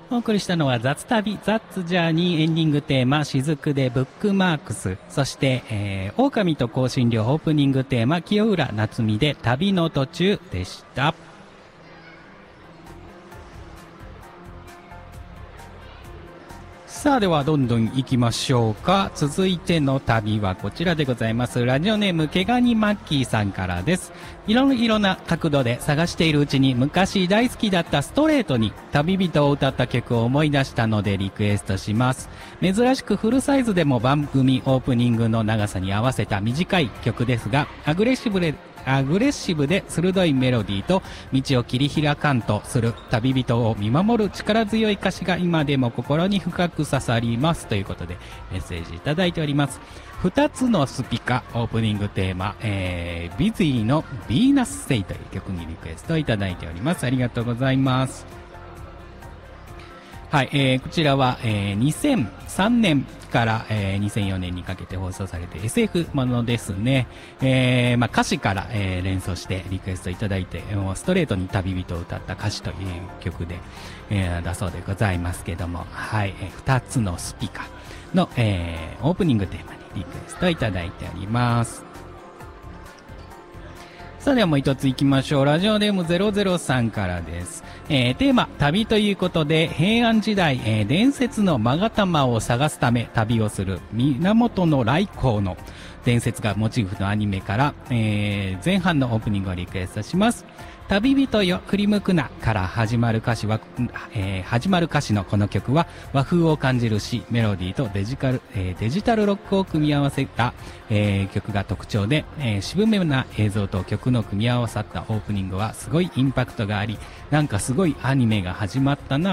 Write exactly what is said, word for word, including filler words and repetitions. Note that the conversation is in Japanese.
お送りしたのは雑旅ザッツジャーニーエンディングテーマ雫でブックマークス、そして、えー、狼と香辛料オープニングテーマ清浦夏美で旅の途中でした。さあではどんどん行きましょうか。続いての旅はこちらでございます。ラジオネーム毛ガニマッキーさんからです。いろいろな角度で探しているうちに昔大好きだったストレートに旅人を歌った曲を思い出したのでリクエストします。珍しくフルサイズでも番組オープニングの長さに合わせた短い曲ですが、アグレッシブでアグレッシブで鋭いメロディーと道を切り開かんとする旅人を見守る力強い歌詞が今でも心に深く刺さりますということでメッセージいただいております。二つのスピカオープニングテーマ、えー、ビズィのヴィーナスセイという曲にリクエストいただいております。ありがとうございます。はい、えー、こちらは、えー、にせんさんねんから、えー、にせんよねんにかけて放送されて エスエフ ものですね。えー、まあ、歌詞から、えー、連想してリクエストいただいて、もうストレートに旅人を歌った歌詞という曲で、えー、だそうでございますけども、はい、えー、二つのスピカの、えー、オープニングテーマにリクエストいただいております。さあではもう一つ行きましょう。ラジオネームゼロゼロさんからです。えー、テーマ、旅ということで、平安時代、えー、伝説の勾玉を探すため旅をする源頼光の伝説がモチーフのアニメから、えー、前半のオープニングをリクエストします。旅人よ振り向くなから始まる歌詞は、えー、始まる歌詞のこの曲は和風を感じるし、メロディーとデジカル、えー、デジタルロックを組み合わせた、えー、曲が特徴で、えー、渋めな映像と曲の組み合わさったオープニングはすごいインパクトがあり、なんかすごいアニメが始まったな